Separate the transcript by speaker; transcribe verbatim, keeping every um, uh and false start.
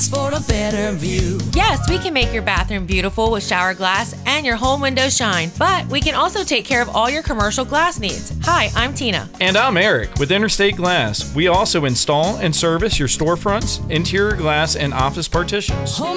Speaker 1: glass for a better view.
Speaker 2: Yes, we can make your bathroom beautiful with shower glass and your home windows shine, but we can also take care of all your commercial glass needs. Hi, I'm Tina.
Speaker 3: And I'm Eric with Interstate Glass. We also install and service your storefronts, interior glass, and office partitions.
Speaker 1: Home